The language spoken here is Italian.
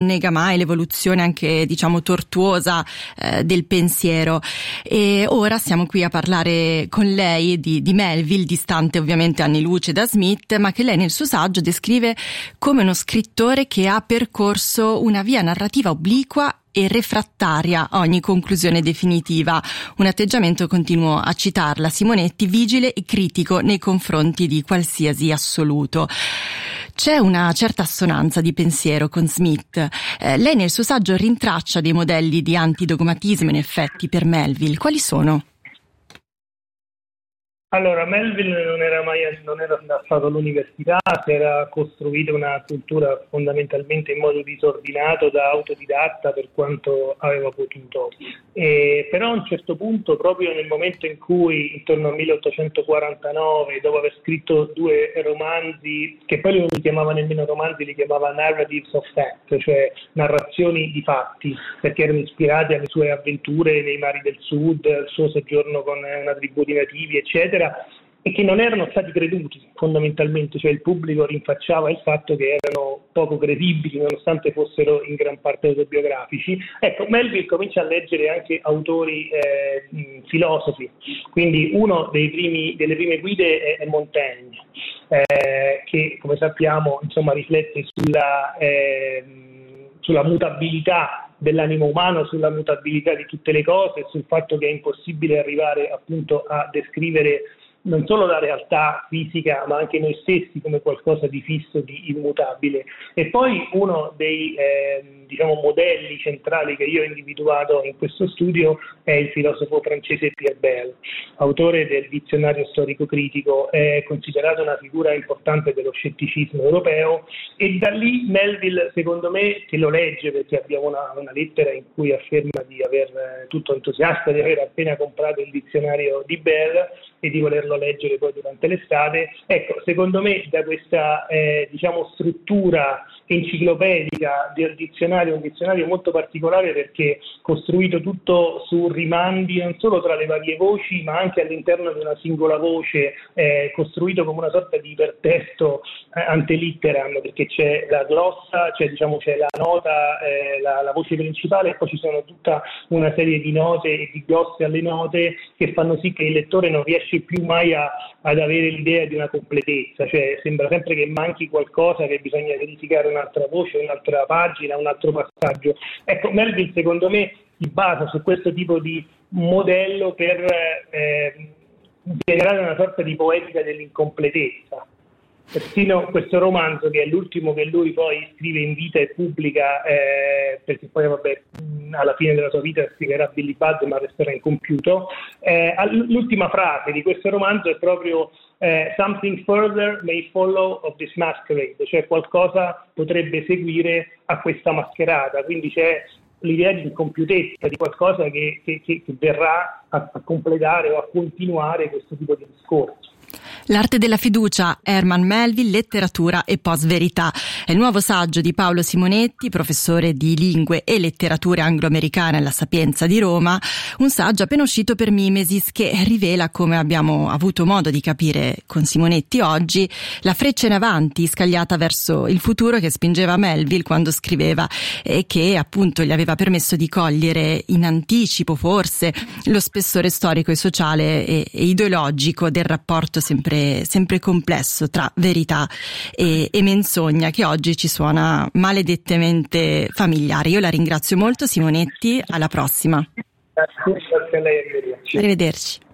nega mai l'evoluzione anche, diciamo, tortuosa del pensiero. E ora siamo qui a parlare con lei di Melville, distante ovviamente anni luce da Smith, ma che lei nel suo saggio descrive come uno scrittore che ha percorso una via narrativa obliqua e refrattaria a ogni conclusione definitiva, un atteggiamento, continuo a citarla Simonetti, vigile e critico nei confronti di qualsiasi assoluto. C'è una certa assonanza di pensiero con Smith. Lei nel suo saggio rintraccia dei modelli di antidogmatismo in effetti per Melville. Quali sono? Allora, Melville non era stato all'università, si era costruito una cultura fondamentalmente in modo disordinato da autodidatta per quanto aveva potuto. Però a un certo punto, proprio nel momento in cui, intorno al 1849, dopo aver scritto 2 romanzi, che poi non li chiamava nemmeno romanzi, li chiamava narratives of fact, cioè narrazioni di fatti, perché erano ispirati alle sue avventure nei mari del sud, al suo soggiorno con una tribù di nativi, eccetera, e che non erano stati creduti fondamentalmente, cioè il pubblico rinfacciava il fatto che erano poco credibili nonostante fossero in gran parte autobiografici. Ecco, Melville comincia a leggere anche autori filosofi, quindi uno delle prime guide è Montaigne, che come sappiamo insomma riflette sulla mutabilità dell'animo umano, sulla mutabilità di tutte le cose, sul fatto che è impossibile arrivare appunto a descrivere non solo la realtà fisica ma anche noi stessi come qualcosa di fisso, di immutabile. E poi uno dei modelli centrali che io ho individuato in questo studio è il filosofo francese Pierre Bayle, autore del dizionario storico-critico, è considerato una figura importante dello scetticismo europeo, e da lì Melville, secondo me, che lo legge perché abbiamo una lettera in cui afferma di aver tutto entusiasta di aver appena comprato il dizionario di Bayle e di volerlo leggere poi durante l'estate. Ecco, secondo me da questa struttura enciclopedica del dizionario, un dizionario molto particolare perché costruito tutto su rimandi non solo tra le varie voci ma anche all'interno di una singola voce, costruito come una sorta di ipertesto antelitteram, perché c'è la glossa, c'è la nota, la voce principale, e poi ci sono tutta una serie di note e di glosse alle note che fanno sì che il lettore non riesce più mai ad avere l'idea di una completezza, cioè sembra sempre che manchi qualcosa, che bisogna verificare un'altra voce, un'altra pagina, un altro passaggio. Ecco, Melville secondo me si basa su questo tipo di modello per generare una sorta di poetica dell'incompletezza. Persino questo romanzo, che è l'ultimo che lui poi scrive in vita e pubblica, perché poi alla fine della sua vita scriverà Billy Budd ma resterà incompiuto, l'ultima frase di questo romanzo è proprio something further may follow of this masquerade, cioè qualcosa potrebbe seguire a questa mascherata, quindi c'è l'idea di incompiutezza, di qualcosa che verrà a completare o a continuare questo tipo di discorso. L'arte della fiducia, Herman Melville, letteratura e post-verità. È il nuovo saggio di Paolo Simonetti, professore di lingue e letterature anglo-americane alla Sapienza di Roma, un saggio appena uscito per Mimesis che rivela, come abbiamo avuto modo di capire con Simonetti oggi, la freccia in avanti scagliata verso il futuro che spingeva Melville quando scriveva e che appunto gli aveva permesso di cogliere in anticipo forse lo spessore storico e sociale e ideologico del rapporto sempre complesso tra verità e menzogna, che oggi ci suona maledettamente familiare. Io la ringrazio molto, Simonetti, alla prossima. Grazie a lei, arrivederci.